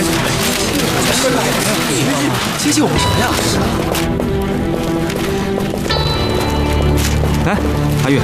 来准备。接近我们什么呀？ 来，阿月，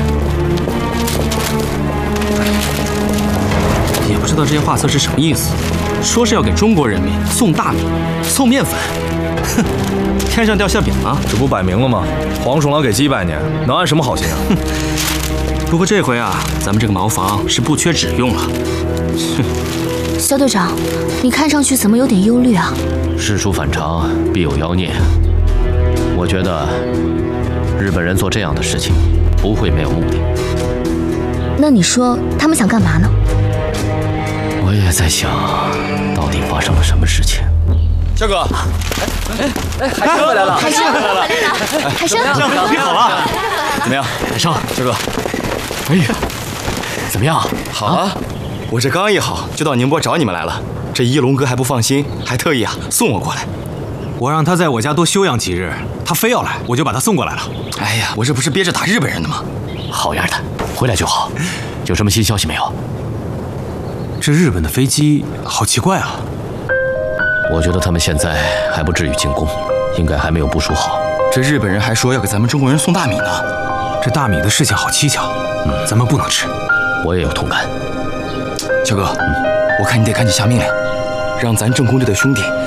也不知道这些画册是什么意思，说是要给中国人民送大米、送面粉，哼，天上掉馅饼啊！ 这不摆明了吗？黄鼠狼给鸡拜年，能安什么好心啊？ 不过这回啊，咱们这个茅房是不缺纸用了。 肖队长，你看上去怎么有点忧虑啊？ 事出反常必有妖孽。我觉得日本人做这样的事情不会没有目的。 那你说他们想干嘛呢？ 我也在想，到底发生了什么事情。 肖哥， 海生回来了， 海生回来了，海生， 你好了，怎么样？ 海生， 肖哥， 哎呀，怎么样？ 好啊，我这刚一好就到宁波找你们来了。这一龙哥还不放心，还特意送我过来。 我让他在我家多休养几日，他非要来，我就把他送过来了。 哎呀，我这不是憋着打日本人的吗？ 好样的，回来就好。有什么新消息没有？ 这日本的飞机好奇怪啊！ 我觉得他们现在还不至于进攻，应该还没有部署好。 这日本人还说要给咱们中国人送大米呢。 这大米的事情好蹊跷，咱们不能吃。 我也有同感。 肖哥，我看你得赶紧下命令，让咱政工队的兄弟